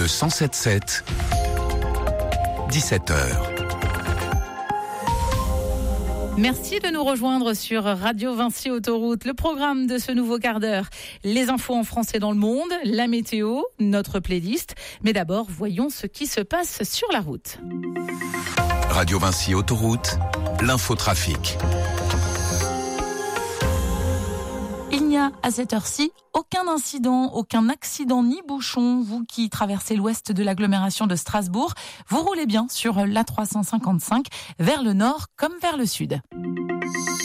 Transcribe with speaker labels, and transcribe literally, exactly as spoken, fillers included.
Speaker 1: Le cent sept sept, dix-sept heures.
Speaker 2: Merci de nous rejoindre sur Radio Vinci Autoroute. Le programme de ce nouveau quart d'heure, les infos en français dans le monde, la météo, notre playlist. Mais d'abord, voyons ce qui se passe sur la route.
Speaker 1: Radio Vinci Autoroute, l'infotrafic.
Speaker 2: Il n'y a à cette heure-ci aucun incident, aucun accident ni bouchon. Vous qui traversez l'ouest de l'agglomération de Strasbourg, vous roulez bien sur l'A trois cent cinquante-cinq vers le nord comme vers le sud.